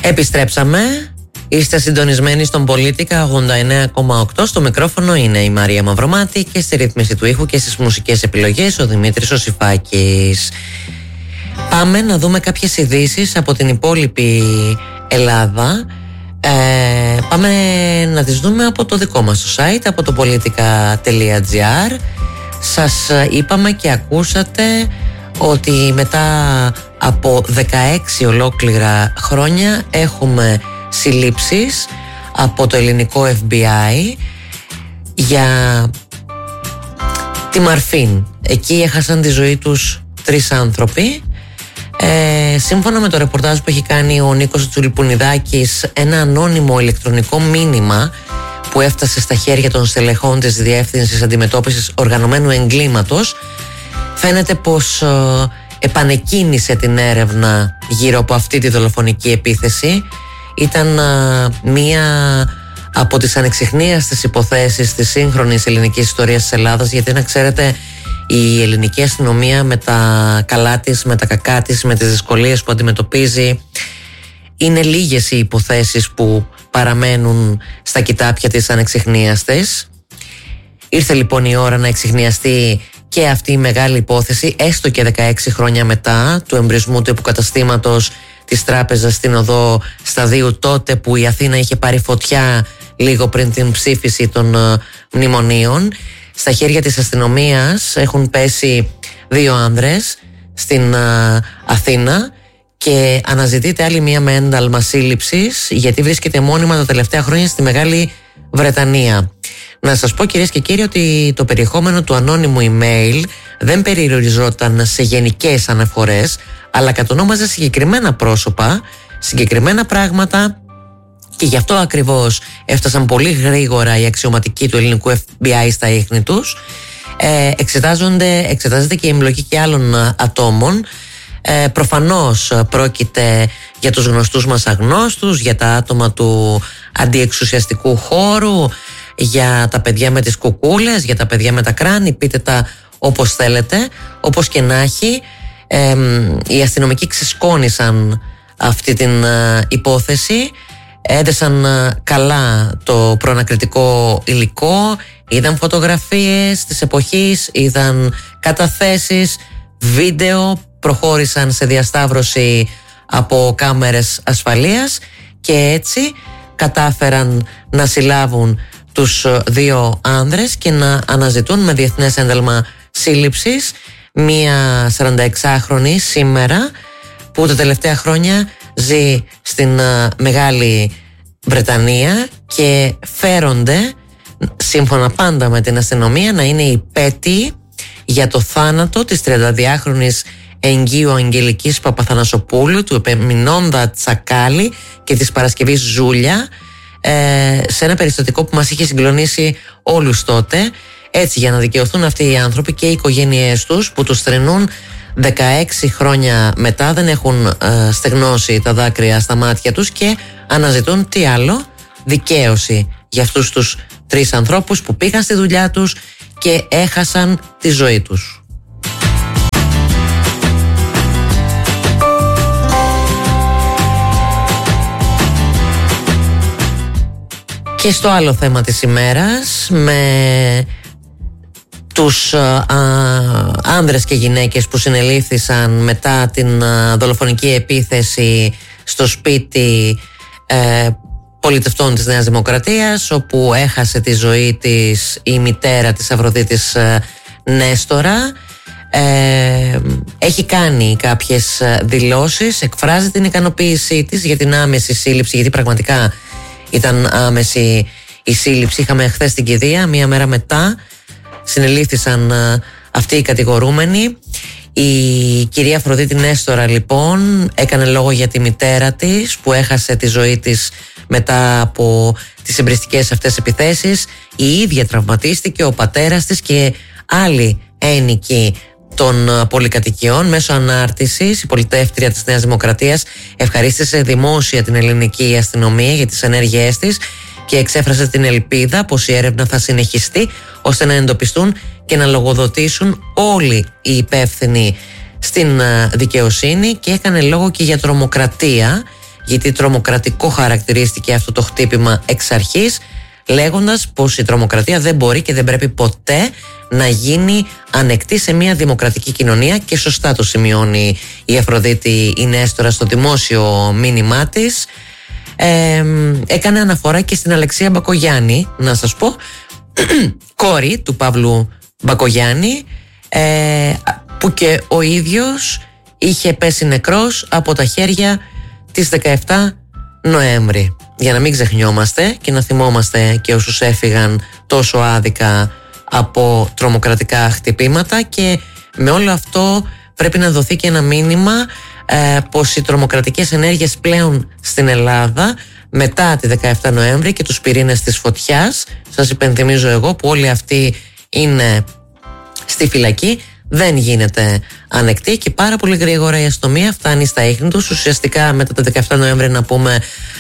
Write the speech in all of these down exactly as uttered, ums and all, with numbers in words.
Επιστρέψαμε. Είστε συντονισμένοι στον Πολίτικα ογδόντα εννέα κόμμα οκτώ. Στο μικρόφωνο είναι η Μαρία Μαυρομάτη και στη ρύθμιση του ήχου και στις μουσικές επιλογές ο Δημήτρης ο Σιφάκης. Πάμε να δούμε κάποιες ειδήσεις από την υπόλοιπη Ελλάδα. Ε, πάμε να τις δούμε από το δικό μας το site, από το politica τελεία gr. Σας είπαμε και ακούσατε ότι μετά από δεκαέξι ολόκληρα χρόνια έχουμε συλλήψεις από το ελληνικό εφ μπι άι για τη Μαρφίν. Εκεί έχασαν τη ζωή τους τρεις άνθρωποι. Ε, σύμφωνα με το ρεπορτάζ που έχει κάνει ο Νίκος Τσουλιπουνιδάκης, ένα ανώνυμο ηλεκτρονικό μήνυμα που έφτασε στα χέρια των στελεχών της Διεύθυνσης Αντιμετώπισης Οργανωμένου Εγκλήματος φαίνεται πως ε, επανεκκίνησε την έρευνα γύρω από αυτή τη δολοφονική επίθεση. Ήταν ε, μία από τις ανεξιχνίαστες υποθέσεις της σύγχρονης ελληνικής ιστορίας της Ελλάδας, γιατί να ξέρετε, η ελληνική αστυνομία με τα καλά της, με τα κακά της, με τις δυσκολίες που αντιμετωπίζει, είναι λίγες οι υποθέσεις που παραμένουν στα κοιτάπια της ανεξιχνίαστες. Ήρθε λοιπόν η ώρα να εξιχνιαστεί και αυτή η μεγάλη υπόθεση, έστω και δεκαέξι χρόνια μετά του εμπρισμού του υποκαταστήματος της τράπεζας στην οδό Σταδίου, τότε που η Αθήνα είχε πάρει φωτιά λίγο πριν την ψήφιση των uh, μνημονίων. Στα χέρια της αστυνομίας έχουν πέσει δύο άνδρες στην uh, Αθήνα και αναζητείται άλλη μία με ένταλμα σύλληψης, γιατί βρίσκεται μόνιμα τα τελευταία χρόνια στη Μεγάλη Βρετανία. Να σας πω, κυρίες και κύριοι, ότι το περιεχόμενο του ανώνυμου email δεν περιοριζόταν σε γενικές αναφορές, αλλά κατονόμαζε συγκεκριμένα πρόσωπα, συγκεκριμένα πράγματα, και γι' αυτό ακριβώς έφτασαν πολύ γρήγορα οι αξιωματικοί του ελληνικού εφ μπι άι στα ίχνη τους. Ε, εξετάζονται, εξετάζεται και η εμπλοκή και άλλων ατόμων. Ε, προφανώς πρόκειται για τους γνωστούς μας αγνώστους, για τα άτομα του αντιεξουσιαστικού χώρου, για τα παιδιά με τις κουκούλες, για τα παιδιά με τα κράνη, πείτε τα όπως θέλετε. Όπως και να έχει, ε, οι αστυνομικοί ξεσκόνησαν αυτή την ε, υπόθεση, έδεσαν ε, καλά το προανακριτικό υλικό, είδαν φωτογραφίες της εποχής, είδαν καταθέσεις, βίντεο, προχώρησαν σε διασταύρωση από κάμερες ασφαλείας και έτσι κατάφεραν να συλλάβουν τους δύο άνδρες και να αναζητούν με διεθνές ένταλμα σύλληψης μία σαρανταεξάχρονη σήμερα, που τα τελευταία χρόνια ζει στην Μεγάλη Βρετανία και φέρονται, σύμφωνα πάντα με την αστυνομία, να είναι υπέτειοι για το θάνατο της τριανταδυάχρονης εγγύου Αγγελικής Παπαθανασοπούλου, του Επεμινώντα Τσακάλη και της Παρασκευής Ζούλια, ε, σε ένα περιστατικό που μας είχε συγκλονίσει όλους τότε. Έτσι, για να δικαιωθούν αυτοί οι άνθρωποι και οι οικογένειές τους που τους θρηνούν δεκαέξι χρόνια μετά, δεν έχουν ε, στεγνώσει τα δάκρυα στα μάτια τους και αναζητούν τι άλλο, δικαίωση για αυτούς τους τρεις ανθρώπους που πήγαν στη δουλειά τους και έχασαν τη ζωή τους. Και στο άλλο θέμα της ημέρας, με τους α, άνδρες και γυναίκες που συνελήφθησαν μετά την α, δολοφονική επίθεση στο σπίτι ε, πολιτευτών της Νέας Δημοκρατίας, όπου έχασε τη ζωή της η μητέρα της Αφροδίτης ε, Νέστορα. Ε, έχει κάνει κάποιες δηλώσεις, εκφράζει την ικανοποίησή της για την άμεση σύλληψη, γιατί πραγματικά ήταν άμεση η σύλληψη. Είχαμε χθες την κηδεία, μία μέρα μετά συνελήφθησαν uh, αυτοί οι κατηγορούμενοι. Η κυρία Αφροδίτη Νέστορα λοιπόν έκανε λόγο για τη μητέρα της που έχασε τη ζωή της μετά από τις εμπριστικές αυτές επιθέσεις. Η ίδια τραυματίστηκε, ο πατέρας της και άλλοι ένοικοι των uh, πολυκατοικιών. Μέσω ανάρτησης, η πολιτεύτρια της Νέας Δημοκρατίας ευχαρίστησε δημόσια την ελληνική αστυνομία για τις ενέργειές της και εξέφρασε την ελπίδα πως η έρευνα θα συνεχιστεί ώστε να εντοπιστούν και να λογοδοτήσουν όλοι οι υπεύθυνοι στην δικαιοσύνη, και έκανε λόγο και για τρομοκρατία, γιατί τρομοκρατικό χαρακτηρίστηκε αυτό το χτύπημα εξ αρχής, λέγοντας πως η τρομοκρατία δεν μπορεί και δεν πρέπει ποτέ να γίνει ανεκτή σε μια δημοκρατική κοινωνία, και σωστά το σημειώνει η Αφροδίτη η Νέστορα στο δημόσιο μήνυμά της. Ε, έκανε αναφορά και στην Αλεξία Μπακογιάννη, να σας πω, κόρη του Παύλου Μπακογιάννη, ε, που και ο ίδιος είχε πέσει νεκρός από τα χέρια της δεκαεφτά Νοέμβρη. Για να μην ξεχνιόμαστε και να θυμόμαστε και όσους έφυγαν τόσο άδικα από τρομοκρατικά χτυπήματα, και με όλο αυτό πρέπει να δοθεί και ένα μήνυμα ε, πως οι τρομοκρατικές ενέργειες πλέον στην Ελλάδα μετά τη δεκαεφτά Νοέμβρη και τους πυρήνες της φωτιάς, σας υπενθυμίζω εγώ που όλοι αυτοί είναι στη φυλακή, δεν γίνεται ανεκτή, και πάρα πολύ γρήγορα η αστυνομία φτάνει στα ίχνη τους. Ουσιαστικά μετά τα δεκαεφτά Νοέμβρη να πούμε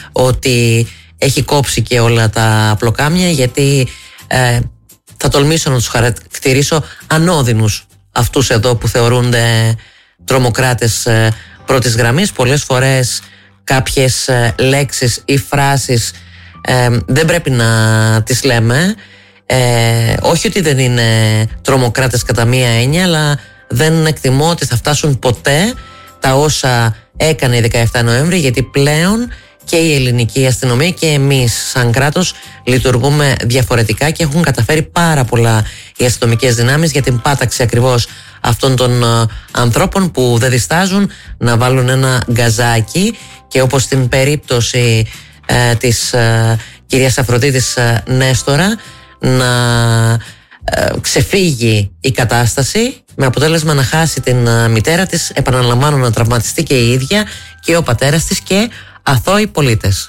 ότι έχει κόψει και όλα τα πλοκάμια, γιατί ε, θα τολμήσω να τους χαρακτηρίσω ανώδυνους αυτούς εδώ που θεωρούνται τρομοκράτες ε, πρώτης γραμμής. Πολλές φορές κάποιες ε, λέξεις ή φράσεις ε, δεν πρέπει να τις λέμε. Ε, όχι ότι δεν είναι τρομοκράτες κατά μία έννοια, αλλά δεν εκτιμώ ότι θα φτάσουν ποτέ τα όσα έκανε η δεκαεφτά Νοέμβρη, γιατί πλέον και η ελληνική αστυνομία και εμείς σαν κράτος λειτουργούμε διαφορετικά, και έχουν καταφέρει πάρα πολλά οι αστυνομικές δυνάμεις για την πάταξη ακριβώς αυτών των uh, ανθρώπων που δεν διστάζουν να βάλουν ένα γκαζάκι, και όπως στην περίπτωση uh, της uh, κυρίας Αφροδίτης uh, Νέστορα να uh, ξεφύγει η κατάσταση με αποτέλεσμα να χάσει την uh, μητέρα της, επαναλαμβάνω να τραυματιστεί και η ίδια και ο πατέρας της και αθώοι πολίτες.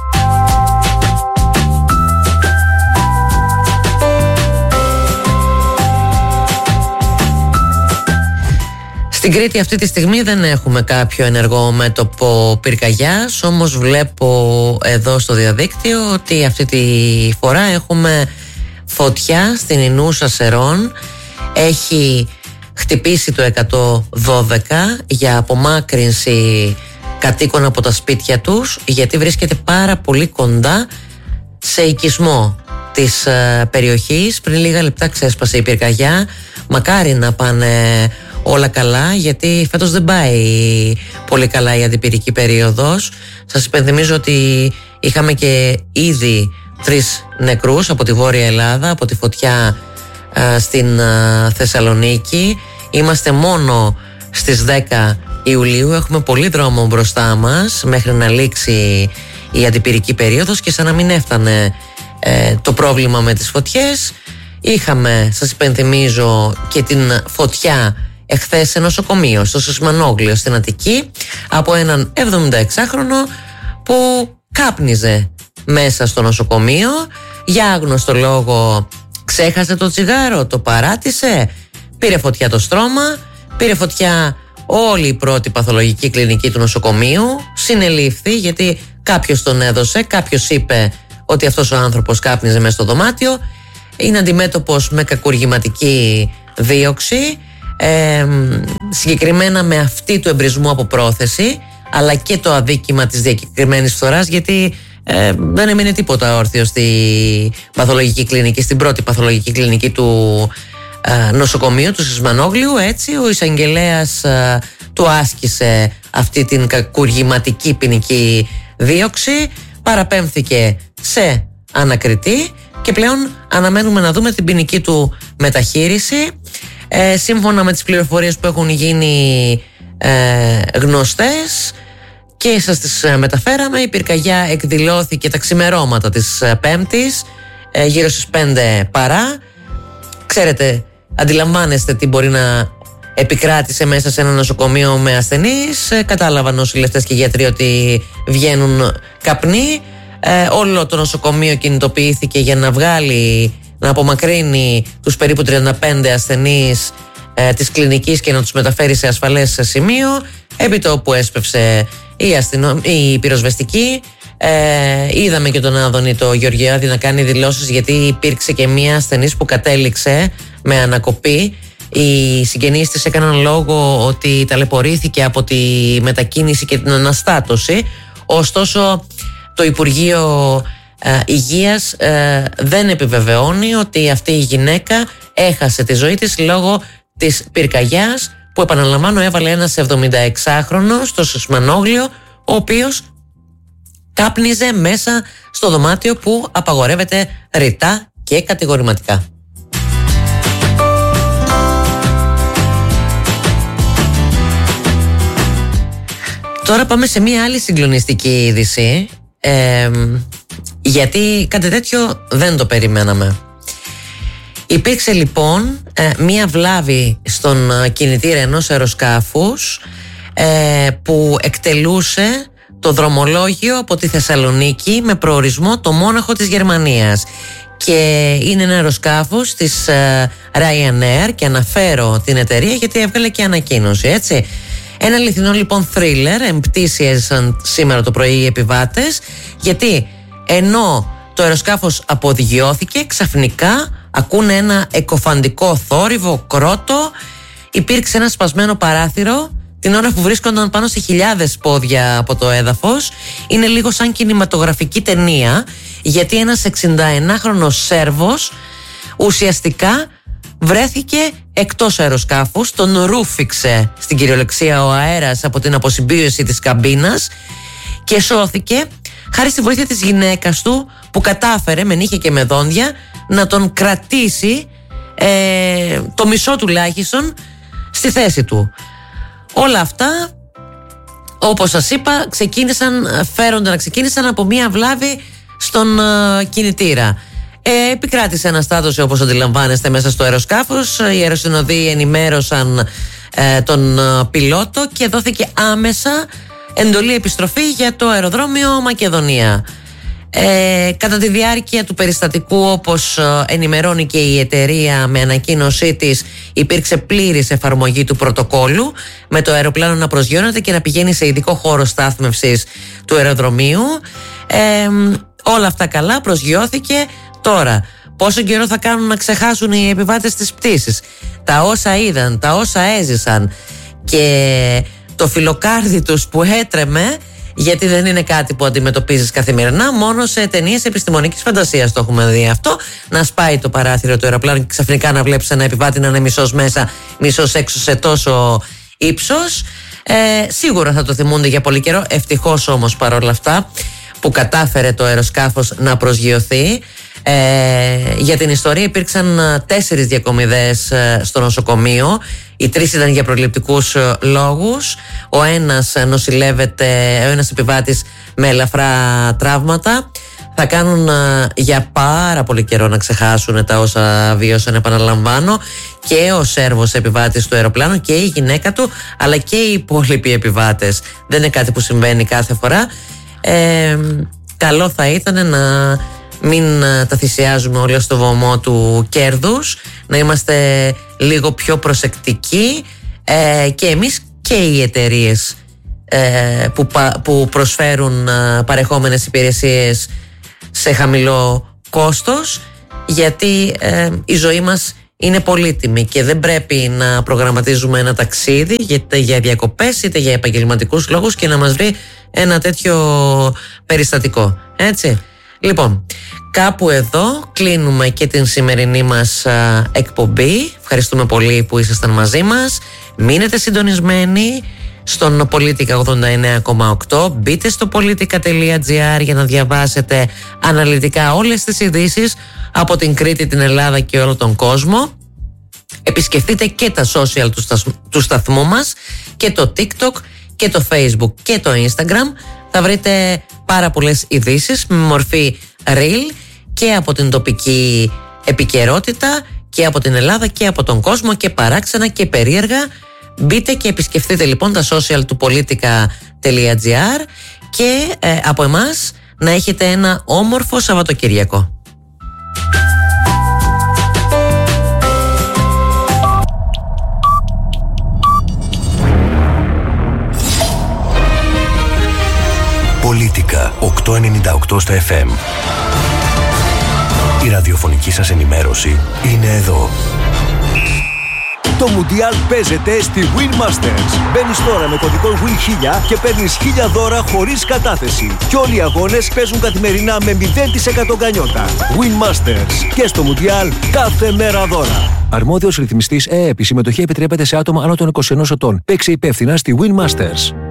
Στην Κρήτη αυτή τη στιγμή δεν έχουμε κάποιο ενεργό μέτωπο πυρκαγιάς, όμως βλέπω εδώ στο διαδίκτυο ότι αυτή τη φορά έχουμε φωτιά στην Ινούσα Σερών. Έχει χτυπήσει το εκατόν δώδεκα για απομάκρυνση κατοίκων από τα σπίτια τους, γιατί βρίσκεται πάρα πολύ κοντά σε οικισμό της ε, περιοχής. Πριν λίγα λεπτά ξέσπασε η πυρκαγιά. Μακάρι να πάνε όλα καλά, γιατί φέτος δεν πάει πολύ καλά η αντιπυρική περίοδος. Σας υπενθυμίζω ότι είχαμε και ήδη τρεις νεκρούς από τη Βόρεια Ελλάδα, από τη φωτιά ε, στην ε, Θεσσαλονίκη. Είμαστε μόνο στις δέκα Ιουλίου, έχουμε πολύ δρόμο μπροστά μας μέχρι να λήξει η αντιπυρική περίοδος, και σαν να μην έφτανε ε, το πρόβλημα με τις φωτιές, είχαμε, σας υπενθυμίζω, και την φωτιά εχθές σε νοσοκομείο στο Σισμανόγλιο στην Αττική από έναν εβδομηνταεξάχρονο που κάπνιζε μέσα στο νοσοκομείο. Για άγνωστο λόγο ξέχασε το τσιγάρο, το παράτησε, πήρε φωτιά το στρώμα, πήρε φωτιά όλη η πρώτη παθολογική κλινική του νοσοκομείου, συνελήφθη γιατί κάποιος τον έδωσε, κάποιος είπε ότι αυτός ο άνθρωπος κάπνιζε μέσα στο δωμάτιο. Είναι αντιμέτωπος με κακουργηματική δίωξη, ε, συγκεκριμένα με αυτή του εμπρισμού από πρόθεση, αλλά και το αδίκημα της διακεκριμένης φθοράς, γιατί ε, δεν έμεινε τίποτα όρθιο στη παθολογική κλινική, στην πρώτη παθολογική κλινική του ε, νοσοκομείου του Σισμανόγλιου. Έτσι ο εισαγγελέας ε, του άσκησε αυτή την κακουργηματική ποινική δίωξη, παραπέμφθηκε σε ανακριτή και πλέον αναμένουμε να δούμε την ποινική του μεταχείριση. Ε, σύμφωνα με τις πληροφορίες που έχουν γίνει ε, γνωστές και σας τις ε, μεταφέραμε, η πυρκαγιά εκδηλώθηκε τα ξημερώματα της ε, Πέμπτης, ε, γύρω στις πέντε παρά. Ξέρετε, αντιλαμβάνεστε τι μπορεί να επικράτησε μέσα σε ένα νοσοκομείο με ασθενείς. Ε, κατάλαβαν νοσηλευτές και γιατροί ότι βγαίνουν καπνοί. Ε, όλο το νοσοκομείο κινητοποιήθηκε για να βγάλει, να απομακρύνει τους περίπου τριάντα πέντε ασθενείς ε, της κλινικής και να τους μεταφέρει σε ασφαλές σημείο. Επί το όπου έσπευσε η, αστυνο... η πυροσβεστική. Ε, είδαμε και τον Άδωνη το Γεωργιάδη να κάνει δηλώσεις, γιατί υπήρξε και μία ασθενής που κατέληξε με ανακοπή. Οι συγγενείς της έκαναν λόγο ότι ταλαιπωρήθηκε από τη μετακίνηση και την αναστάτωση. Ωστόσο το Υπουργείο ε, Υγείας ε, δεν επιβεβαιώνει ότι αυτή η γυναίκα έχασε τη ζωή της λόγω της πυρκαγιάς που, επαναλαμβάνω, έβαλε ένας εβδομηνταεξάχρονος στο Σισμανόγλιο, ο οποίος κάπνιζε μέσα στο δωμάτιο που απαγορεύεται ρητά και κατηγορηματικά. Τώρα πάμε σε μία άλλη συγκλονιστική είδηση, ε, γιατί κάτι τέτοιο δεν το περιμέναμε. Υπήρξε λοιπόν ε, μία βλάβη στον κινητήρα ενός αεροσκάφους ε, που εκτελούσε το δρομολόγιο από τη Θεσσαλονίκη με προορισμό το Μόναχο της Γερμανίας, και είναι ένα αεροσκάφος της ε, Ryanair, και αναφέρω την εταιρεία γιατί έβγαλε και ανακοίνωση, έτσι. Ένα αληθινό λοιπόν θρίλερ εμπτήσιαζαν σήμερα το πρωί οι επιβάτες, γιατί ενώ το αεροσκάφος αποδιγειώθηκε, ξαφνικά ακούνε ένα εκοφαντικό θόρυβο, κρότο. Υπήρξε ένα σπασμένο παράθυρο την ώρα που βρίσκονταν πάνω σε χιλιάδες πόδια από το έδαφος. Είναι λίγο σαν κινηματογραφική ταινία, γιατί ένας εξηνταενάχρονος Σέρβος ουσιαστικά βρέθηκε εκτός αεροσκάφους, τον ρούφηξε στην κυριολεξία ο αέρας από την αποσυμπίωση της καμπίνας και σώθηκε χάρη στη βοήθεια της γυναίκας του, που κατάφερε με νύχια και με δόντια να τον κρατήσει ε, το μισό τουλάχιστον στη θέση του. Όλα αυτά, όπως σας είπα, ξεκίνησαν, φέρονταν, ξεκίνησαν από μία βλάβη στον ε, κινητήρα. Ε, επικράτησε αναστάτωση, όπως αντιλαμβάνεστε, μέσα στο αεροσκάφος. Οι αεροσυνοδοί ενημέρωσαν ε, τον ε, πιλότο και δόθηκε άμεσα εντολή επιστροφή για το αεροδρόμιο Μακεδονία. Ε, κατά τη διάρκεια του περιστατικού, όπως ε, ενημερώνει και η εταιρεία με ανακοίνωσή της, υπήρξε πλήρης εφαρμογή του πρωτοκόλου, με το αεροπλάνο να προσγειώνεται και να πηγαίνει σε ειδικό χώρο στάθμευσης του αεροδρομίου. Ε, όλα αυτά καλά, προσγειώθηκε. Τώρα, πόσο καιρό θα κάνουν να ξεχάσουν οι επιβάτες της πτήσης τα όσα είδαν, τα όσα έζησαν και το φιλοκάρδι τους που έτρεμε, γιατί δεν είναι κάτι που αντιμετωπίζεις καθημερινά, μόνο σε ταινίες επιστημονικής φαντασίας το έχουμε δει αυτό. Να σπάει το παράθυρο του αεροπλάνου και ξαφνικά να βλέπεις ένα επιβάτη να είναι μισός μέσα, μισός έξω σε τόσο ύψος. Ε, σίγουρα θα το θυμούνται για πολύ καιρό. Ευτυχώς όμως παρόλα αυτά που κατάφερε το αεροσκάφος να προσγειωθεί. Ε, για την ιστορία υπήρξαν τέσσερις διακομιδές στο νοσοκομείο. Οι τρεις ήταν για προληπτικούς λόγους. Ο ένας νοσηλεύεται, ο ένας επιβάτης με ελαφρά τραύματα. Θα κάνουν για πάρα πολύ καιρό να ξεχάσουν τα όσα βίωσαν, επαναλαμβάνω, και ο Σέρβος επιβάτης του αεροπλάνου και η γυναίκα του, αλλά και οι υπόλοιποι επιβάτες. Δεν είναι κάτι που συμβαίνει κάθε φορά. Ε, καλό θα ήταν να μην τα θυσιάζουμε όλα στο βωμό του κέρδους, να είμαστε λίγο πιο προσεκτικοί, ε, και εμείς και οι εταιρείες ε, που, που προσφέρουν ε, παρεχόμενες υπηρεσίες σε χαμηλό κόστος, γιατί ε, η ζωή μας είναι πολύτιμη και δεν πρέπει να προγραμματίζουμε ένα ταξίδι είτε για διακοπές είτε για επαγγελματικούς λόγους και να μας βρει ένα τέτοιο περιστατικό, έτσι. Λοιπόν, κάπου εδώ κλείνουμε και την σημερινή μας α, εκπομπή. Ευχαριστούμε πολύ που ήσασταν μαζί μας. Μείνετε συντονισμένοι στον Πολίτικα ογδόντα εννέα κόμμα οκτώ. Μπείτε στο πολίτικα τελεία τζι άρ για να διαβάσετε αναλυτικά όλες τις ειδήσεις από την Κρήτη, την Ελλάδα και όλο τον κόσμο. Επισκεφτείτε και τα social του, σταθ, του σταθμού μας, και το TikTok και το Facebook και το Instagram. Θα βρείτε πάρα πολλές ειδήσεις με μορφή reel και από την τοπική επικαιρότητα και από την Ελλάδα και από τον κόσμο, και παράξενα και περίεργα. Μπείτε και επισκεφτείτε λοιπόν τα social του πολίτικα τελεία τζι άρ και ε, από εμάς να έχετε ένα όμορφο Σαββατοκυριακό. Πολίτικα οκτακόσια ενενήντα οκτώ στα εφ εμ. Η ραδιοφωνική σας ενημέρωση είναι εδώ. Το Μουντιάλ παίζεται στη Win Masters. Μπαίνεις τώρα με κωδικό Win χίλια και παίρνεις χίλια δώρα χωρίς κατάθεση. Και όλοι οι αγώνες παίζουν καθημερινά με μηδέν τοις εκατό γκανιότα. Win Masters. Και στο Μουντιάλ κάθε μέρα δώρα. Αρμόδιος ρυθμιστής ΕΕΠ. Η συμμετοχή επιτρέπεται σε άτομα άνω των είκοσι ενός ετών. Παίξε υπεύθυνα στη Win Masters.